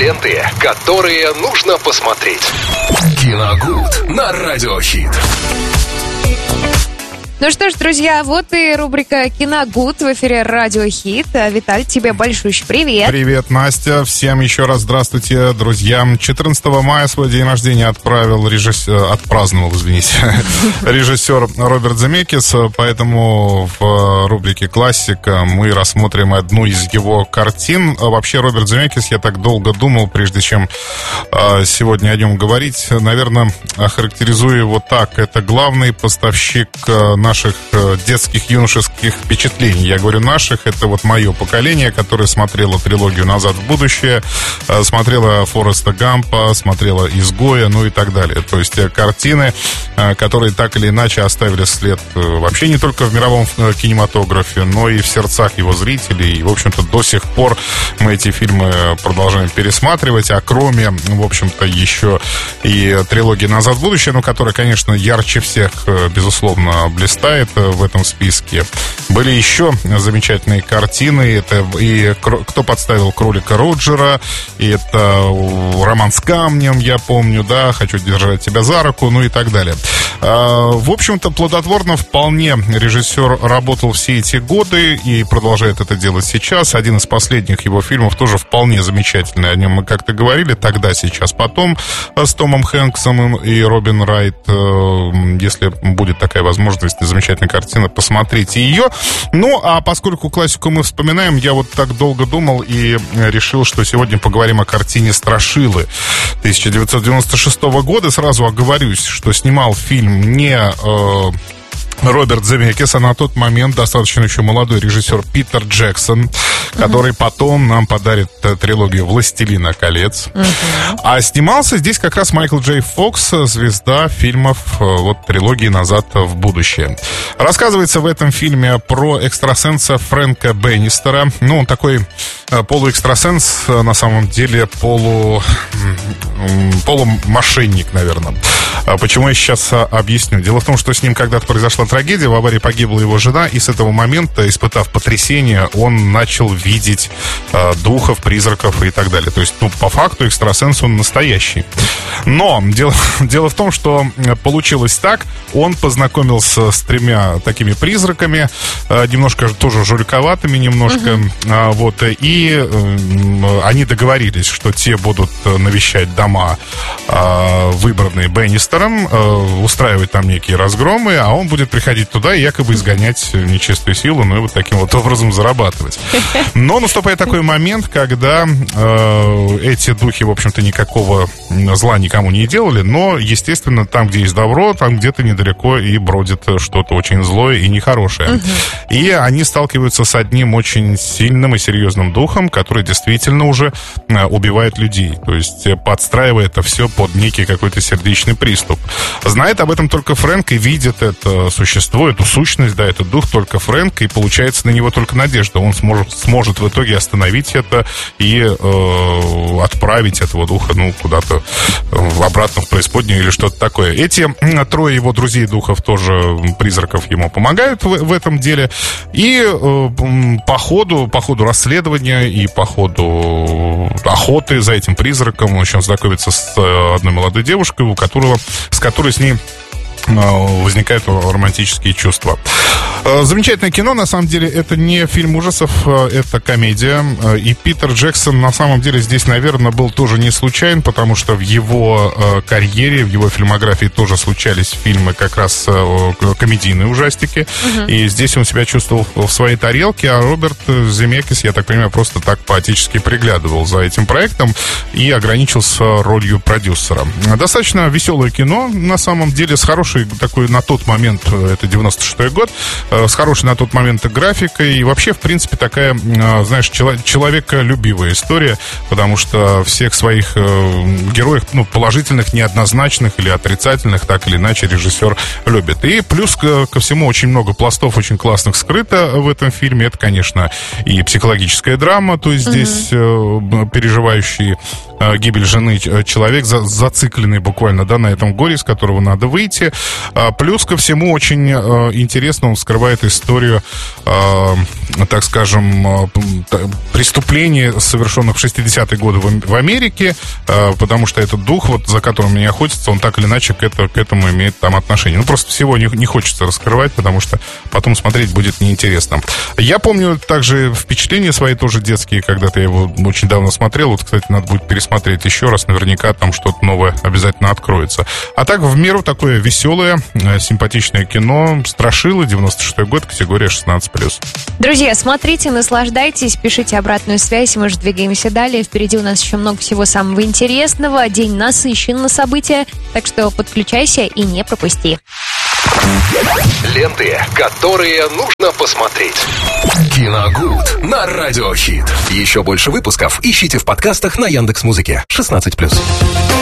ленты, которые нужно посмотреть. Киногуд на Радиохит. Ну что ж, друзья, вот и рубрика «Киногуд» в эфире «Радио Хит». Виталь, тебе большущий привет. Привет, Настя. Всем еще раз здравствуйте, друзья. 14 мая свой день рождения отпраздновал режиссер Роберт Земекис, поэтому в рубрике «Классика» мы рассмотрим одну из его картин. Вообще, Роберт Земекис, я так долго думал, прежде чем сегодня о нем говорить, наверное, охарактеризую его так. Это главный поставщик наших детских, юношеских впечатлений. Я говорю наших, это вот мое поколение, которое смотрело трилогию «Назад в будущее», смотрело Форреста Гампа, смотрело «Изгоя», ну и так далее. То есть картины, которые так или иначе оставили след вообще не только в мировом кинематографе, но и в сердцах его зрителей. И, в общем-то, до сих пор мы эти фильмы продолжаем пересматривать. А кроме, в общем-то, еще и трилогии «Назад в будущее», ну, которая, конечно, ярче всех, безусловно, блистает в этом списке. Были еще замечательные картины. Это и «Кто подставил кролика Роджера», и это «Роман с камнем», я помню, да, «Хочу держать тебя за руку», ну и так далее. В общем-то, плодотворно вполне режиссер работал все эти годы и продолжает это делать сейчас. Один из последних его фильмов тоже вполне замечательный. О нем мы как-то говорили тогда, сейчас, потом, с Томом Хэнксом и Робин Райт. Если будет такая возможность, замечательная картина, посмотрите ее. Ну, а поскольку классику мы вспоминаем, я вот так долго думал и решил, что сегодня поговорим о картине «Страшилы» 1996 года. Сразу оговорюсь, что снимал фильм не Роберт Земекис, а на тот момент достаточно еще молодой режиссер Питер Джексон, который потом нам подарит трилогию «Властелина колец». А снимался здесь как раз Майкл Джей Фокс, звезда фильмов вот трилогии «Назад в будущее». Рассказывается в этом фильме про экстрасенса Фрэнка Беннистера. Ну, он такой полуэкстрасенс, на самом деле полумошенник, наверное. Почему я сейчас объясню? Дело в том, что с ним когда-то произошла трагедия, в аварии погибла его жена, и с этого момента, испытав потрясение, он начал видеть духов, призраков и так далее. То есть, ну, по факту, экстрасенс он настоящий. Но дело в том, что получилось так, он познакомился с 3 такими призраками, немножко тоже жуликоватыми немножко, вот, и они договорились, что те будут навещать дома, выбранные Беннистером, устраивать там некие разгромы, а он будет приходить туда и якобы изгонять нечистую силу, ну и вот таким вот образом зарабатывать. Но наступает такой момент, когда эти духи, в общем-то, никакого зла никому не делали, но, естественно, там, где есть добро, там где-то недалеко и бродит что-то очень злое и нехорошее. И они сталкиваются с одним очень сильным и серьезным духом, который действительно уже убивает людей, то есть подстраивая это все под некий какой-то сердечный приступ. Знает об этом только Фрэнк и видит это существо, эту сущность, да, этот дух только Фрэнк, и получается на него только надежда. Он сможет в итоге остановить это и отправить этого духа, ну, куда-то обратно в преисподнюю или что-то такое. Эти 3 его друзей-духов, тоже призраков, ему помогают в этом деле. И по ходу расследования и по ходу охоты за этим призраком он еще знакомится с одной молодой девушкой, с которой с ней возникают романтические чувства. Замечательное кино, на самом деле, это не фильм ужасов, это комедия. И Питер Джексон, на самом деле, здесь, наверное, был тоже не случайен, потому что в его карьере, в его фильмографии тоже случались фильмы как раз комедийные ужастики. И здесь он себя чувствовал в своей тарелке, а Роберт Земекис, я так понимаю, просто так по-отечески приглядывал за этим проектом и ограничился ролью продюсера. Достаточно веселое кино, на самом деле, с хорошей такой на тот момент, это 96-й год, с хорошей на тот момент графикой. И вообще, в принципе, такая, знаешь, человеколюбивая история, потому что всех своих героев, ну, положительных, неоднозначных или отрицательных, так или иначе, режиссер любит. И плюс ко всему очень много пластов очень классных скрыто в этом фильме. Это, конечно, и психологическая драма, то есть здесь переживающий гибель жены человек, зацикленный буквально, да, на этом горе, с которого надо выйти. Плюс ко всему очень интересно он вскрывает историю, так скажем, преступлений, совершенных в 60-е годы в Америке, потому что этот дух, вот, за которым меня охотится, он так или иначе к этому имеет там отношение. Ну, просто всего не хочется раскрывать, потому что потом смотреть будет неинтересно. Я помню также впечатления свои тоже детские, когда-то я его очень давно смотрел. Вот, кстати, надо будет пересмотреть еще раз. Наверняка там что-то новое обязательно откроется. А так, в меру такое веселое, симпатичное кино. Страшило, 96-й год, категория 16+. Друзья, смотрите, наслаждайтесь, пишите обратную связь, мы же двигаемся далее. Впереди у нас еще много всего самого интересного. День насыщен на события, так что подключайся и не пропусти. Ленты, которые нужно посмотреть. Киногуд на Радиохит. Еще больше выпусков ищите в подкастах на Яндекс.Музыке. 16+.